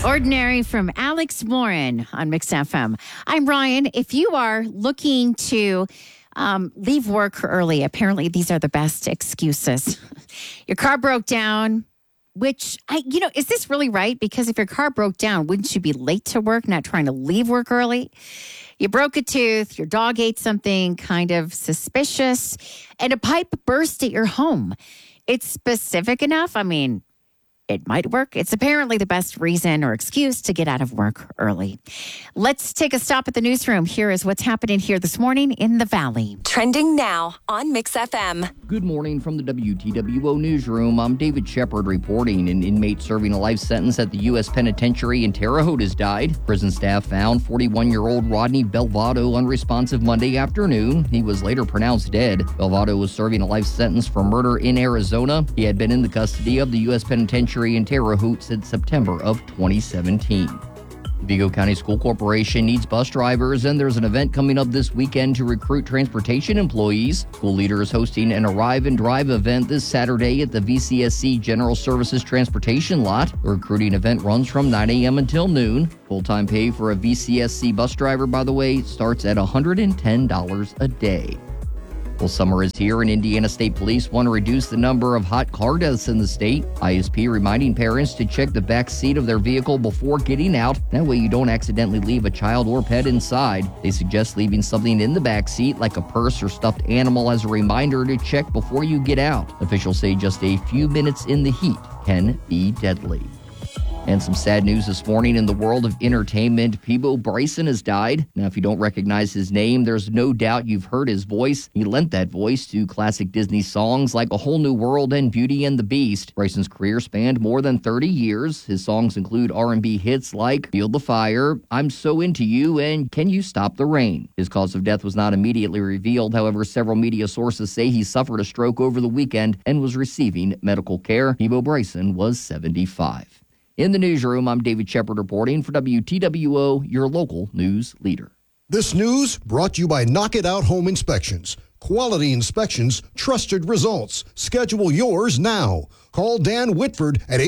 Ordinary from Alex Warren on Mix FM. I'm Ryan. If you are looking to leave work early, apparently these are the best excuses. Your car broke down, which, is this really right? Because if your car broke down, wouldn't you be late to work, not trying to leave work early? You broke a tooth, your dog ate something kind of suspicious, and a pipe burst at your home. It's specific enough. It might work. It's apparently the best reason or excuse to get out of work early. Let's take a stop at the newsroom. Here is what's happening here this morning in the Valley. Trending now on Mix FM. Good morning from the WTWO newsroom. I'm David Shepard reporting. An inmate serving a life sentence at the U.S. Penitentiary in Terre Haute has died. Prison staff found 41-year-old Rodney Belvado unresponsive Monday afternoon. He was later pronounced dead. Belvado was serving a life sentence for murder in Arizona. He had been in the custody of the U.S. Penitentiary in Terre Haute since September of 2017. The Vigo County School Corporation needs bus drivers, and there's an event coming up this weekend to recruit transportation employees. School Leader is hosting an Arrive and Drive event this Saturday at the VCSC General Services Transportation Lot. The recruiting event runs from 9 a.m. until noon. Full-time pay for a VCSC bus driver, by the way, starts at $110 a day. Well, summer is here, and Indiana State Police want to reduce the number of hot car deaths in the state. ISP reminding parents to check the back seat of their vehicle before getting out. That way you don't accidentally leave a child or pet inside. They suggest leaving something in the back seat, like a purse or stuffed animal, as a reminder to check before you get out. Officials say just a few minutes in the heat can be deadly. And some sad news this morning in the world of entertainment. Peabo Bryson has died. Now, if you don't recognize his name, there's no doubt you've heard his voice. He lent that voice to classic Disney songs like A Whole New World and Beauty and the Beast. Bryson's career spanned more than 30 years. His songs include R&B hits like Feel the Fire, I'm So Into You, and Can You Stop the Rain. His cause of death was not immediately revealed. However, several media sources say he suffered a stroke over the weekend and was receiving medical care. Peabo Bryson was 75. In the newsroom, I'm David Shepard reporting for WTWO, your local news leader. This news brought to you by Knock It Out Home Inspections. Quality inspections, trusted results. Schedule yours now. Call Dan Whitford at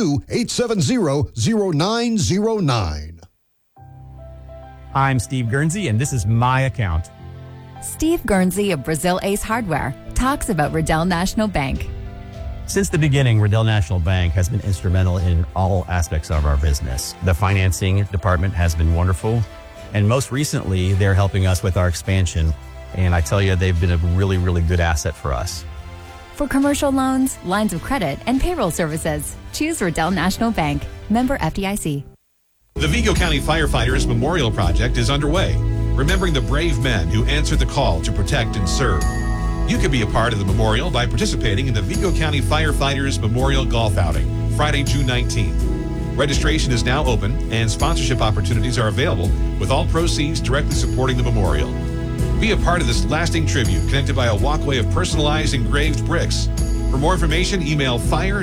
812-870-0909. I'm Steve Guernsey, and this is my account. Steve Guernsey of Brazil Ace Hardware talks about Riddell National Bank. Since the beginning, Riddell National Bank has been instrumental in all aspects of our business. The financing department has been wonderful, and most recently, they're helping us with our expansion. And I tell you, they've been a really, really good asset for us. For commercial loans, lines of credit, and payroll services, choose Riddell National Bank. Member FDIC. The Vigo County Firefighters Memorial Project is underway, remembering the brave men who answered the call to protect and serve. You can be a part of the memorial by participating in the Vigo County Firefighters Memorial Golf Outing, Friday, June 19th. Registration is now open, and sponsorship opportunities are available, with all proceeds directly supporting the memorial. Be a part of this lasting tribute connected by a walkway of personalized engraved bricks. For more information, email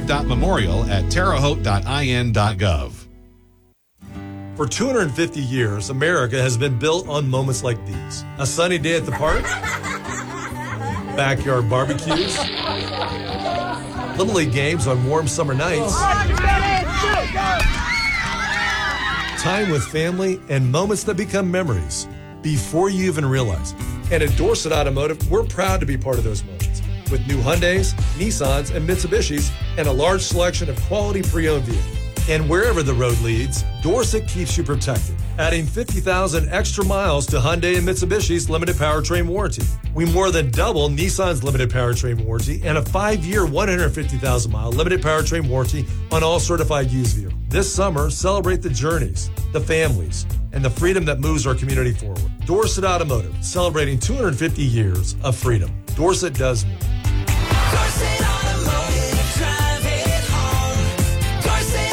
fire.memorial@terrehaute.in.gov. For 250 years, America has been built on moments like these. A sunny day at the park, backyard barbecues, Little League games on warm summer nights, time with family, and moments that become memories before you even realize it. And at Dorset Automotive, we're proud to be part of those moments. With new Hyundais, Nissans, and Mitsubishis, and a large selection of quality pre-owned vehicles. And wherever the road leads, Dorset keeps you protected, adding 50,000 extra miles to Hyundai and Mitsubishi's limited powertrain warranty. We more than double Nissan's limited powertrain warranty and a 5-year, 150,000-mile limited powertrain warranty on all certified used vehicles. This summer, celebrate the journeys, the families, and the freedom that moves our community forward. Dorset Automotive, celebrating 250 years of freedom. Dorset does move. Dorset Automotive, drive it home. Dorset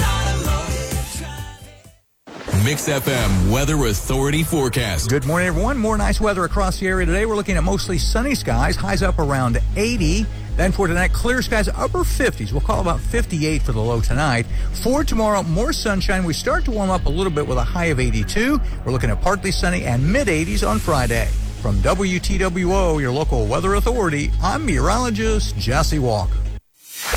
Automotive, Mix FM Weather Authority forecast. Good morning, everyone. More nice weather across the area today. We're looking at mostly sunny skies, highs up around 80. Then for tonight, clear skies, upper 50s. We'll call about 58 for the low tonight. For tomorrow, more sunshine. We start to warm up a little bit with a high of 82. We're looking at partly sunny and mid-80s on Friday. From WTWO, your local weather authority, I'm meteorologist Jesse Walker.